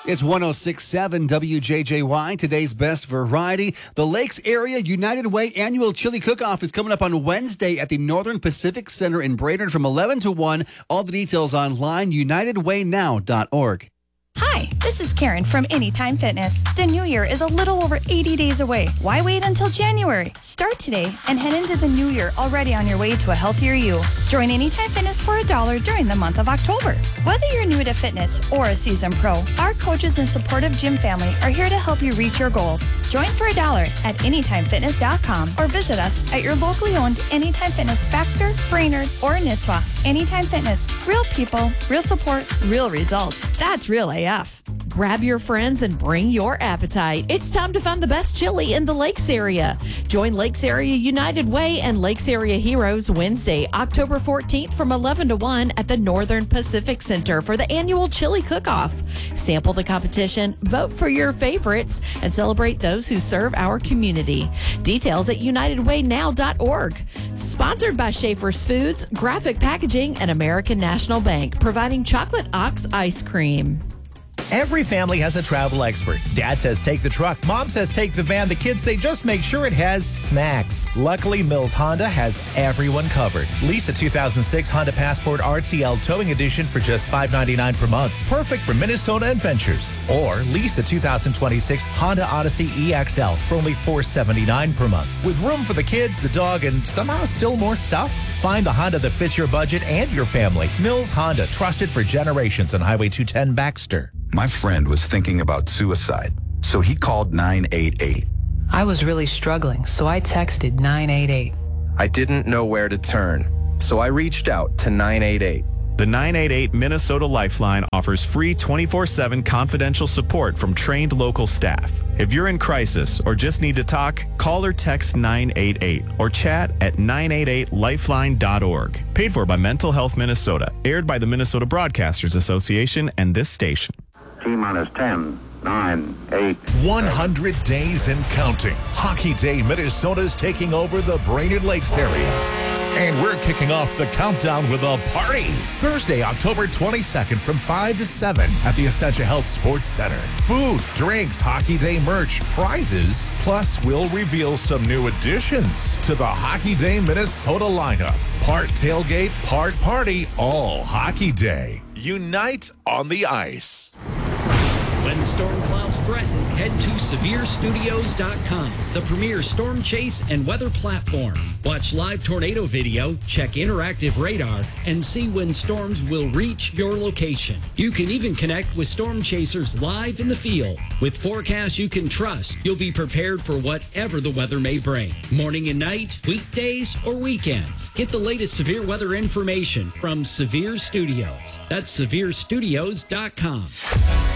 It's 106.7 WJJY, today's best variety. The Lakes Area United Way Annual Chili Cook-Off is coming up on Wednesday at the Northern Pacific Center in Brainerd from 11 to 1. All the details online, unitedwaynow.org. Hi, this is Karen from Anytime Fitness. The new year is a little over 80 days away. Why wait until January? Start today and head into the new year already on your way to a healthier you. Join Anytime Fitness for $1 during the month of October. Whether you're new to fitness or a seasoned pro, our coaches and supportive gym family are here to help you reach your goals. Join for $1 at anytimefitness.com or visit us at your locally owned Anytime Fitness Baxter, Brainerd, or Nisswa. Anytime Fitness. Real people, real support, real results. That's real AF. Grab your friends and bring your appetite. It's time to find the best chili in the Lakes area. Join Lakes Area United Way and Lakes Area Heroes Wednesday, October 14th from 11 to 1 at the Northern Pacific Center for the annual Chili Cook-Off. Sample the competition, vote for your favorites, and celebrate those who serve our community. Details at unitedwaynow.org. Sponsored by Schaefer's Foods, Graphic Packaging, and American National Bank, providing Chocolate Ox ice cream. Every family has a travel expert. Dad says take the truck. Mom says take the van. The kids say just make sure it has snacks. Luckily, Mills Honda has everyone covered. Lease a 2006 Honda Passport RTL Towing Edition for just $5.99 per month. Perfect for Minnesota adventures. Or lease a 2026 Honda Odyssey EXL for only $479 per month. With room for the kids, the dog, and somehow still more stuff. Find the Honda that fits your budget and your family. Mills Honda, trusted for generations on Highway 210 Baxter. My friend was thinking about suicide, so he called 988. I was really struggling, so I texted 988. I didn't know where to turn, so I reached out to 988. The 988 Minnesota Lifeline offers free 24/7 confidential support from trained local staff. If you're in crisis or just need to talk, call or text 988 or chat at 988lifeline.org. Paid for by Mental Health Minnesota. Aired by the Minnesota Broadcasters Association and this station. T-minus 10, 9, 8. 100 days and counting. Hockey Day Minnesota's taking over the Brainerd Lakes area. And we're kicking off the countdown with a party. Thursday, October 22nd from 5 to 7 at the Essentia Health Sports Center. Food, drinks, Hockey Day merch, prizes. Plus, we'll reveal some new additions to the Hockey Day Minnesota lineup. Part tailgate, part party, all Hockey Day. Unite on the ice. When storm clouds threaten, head to SevereStudios.com, the premier storm chase and weather platform. Watch live tornado video, check interactive radar, and see when storms will reach your location. You can even connect with storm chasers live in the field. With forecasts you can trust, you'll be prepared for whatever the weather may bring. Morning and night, weekdays, or weekends. Get the latest severe weather information from Severe Studios. That's SevereStudios.com.